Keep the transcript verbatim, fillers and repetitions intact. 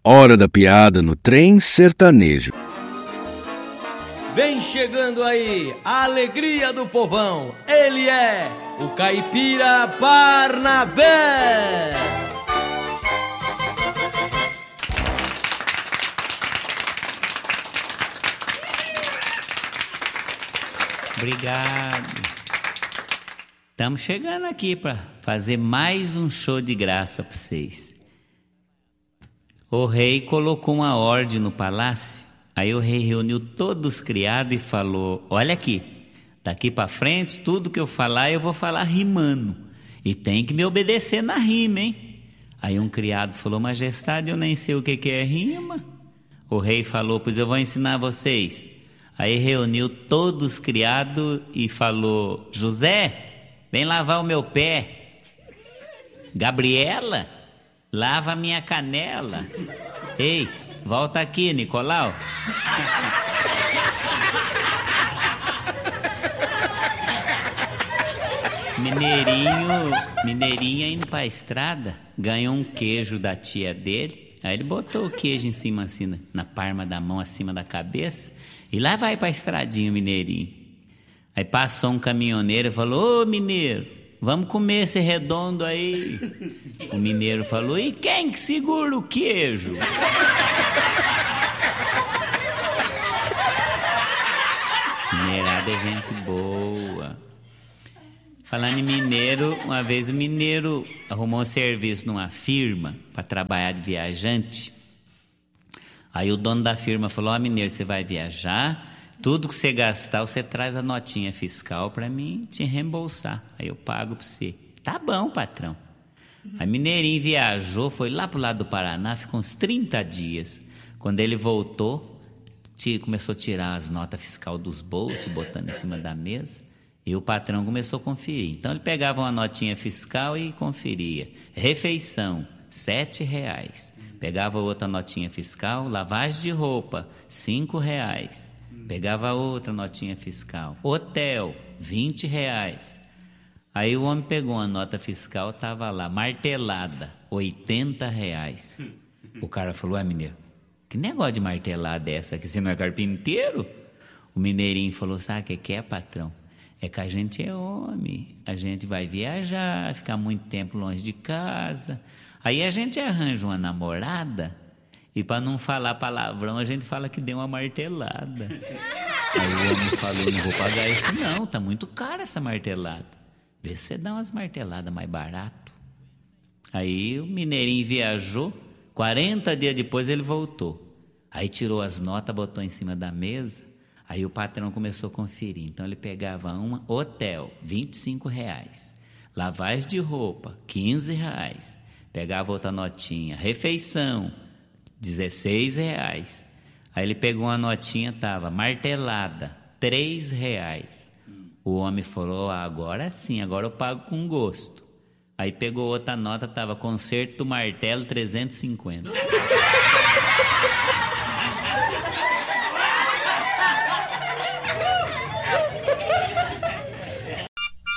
Hora da piada no trem sertanejo. Vem chegando aí a alegria do povão. Ele é o Caipira Barnabé. Obrigado. Estamos chegando aqui para fazer mais um show de graça para vocês. O rei colocou uma ordem no palácio. Aí o rei reuniu todos os criados e falou: olha aqui, daqui para frente tudo que eu falar eu vou falar rimando. E tem que me obedecer na rima, hein? Aí um criado falou: majestade, eu nem sei o que, que é rima. O rei falou: pois eu vou ensinar vocês. Aí reuniu todos os criados e falou: José, vem lavar o meu pé. Gabriela, lava a minha canela. Ei, volta aqui, Nicolau. Mineirinho, Mineirinho indo pra estrada, ganhou um queijo da tia dele. Aí ele botou o queijo em cima, assim, na palma da mão, acima da cabeça. E lá vai pra estradinha o Mineirinho. Aí passou um caminhoneiro e falou: ô mineiro, vamos comer esse redondo aí. O mineiro falou: e quem que segura o queijo? Mineirada é gente boa. Falando em mineiro, uma vez o mineiro arrumou um serviço numa firma para trabalhar de viajante. Aí o dono da firma falou: ó, oh, mineiro, você vai viajar, tudo que você gastar, você traz a notinha fiscal para mim te reembolsar. Aí eu pago para você. Tá bom, patrão. Aí mineirinho viajou, foi lá pro lado do Paraná, ficou uns trinta dias. Quando ele voltou, começou a tirar as notas fiscal dos bolsos, botando em cima da mesa. E o patrão começou a conferir. Então ele pegava uma notinha fiscal e conferia. Refeição, sete reais. Pegava outra notinha fiscal, lavagem de roupa, cinco reais. Pegava outra notinha fiscal. Hotel, vinte reais. Aí o homem pegou uma nota fiscal, estava lá, martelada, oitenta reais. O cara falou: ué, mineiro, que negócio de martelada é essa aqui? Você não é carpinteiro? O mineirinho falou: sabe o que, que é, patrão? É que a gente é homem, a gente vai viajar, ficar muito tempo longe de casa. Aí a gente arranja uma namorada e para não falar palavrão a gente fala que deu uma martelada. Aí o homem falou: não vou pagar isso não, tá muito caro essa martelada. Vê se você dá umas marteladas mais barato. Aí o mineirinho viajou, quarenta dias depois ele voltou. Aí tirou as notas, botou em cima da mesa. Aí o patrão começou a conferir. Então ele pegava uma, hotel, vinte e cinco reais. Lavagem de roupa, quinze reais. Pegava outra notinha, refeição, dezesseis reais. Aí ele pegou uma notinha, tava martelada, três reais. O homem falou: ah, agora sim, agora eu pago com gosto. Aí pegou outra nota, tava conserto do martelo, trezentos e cinquenta.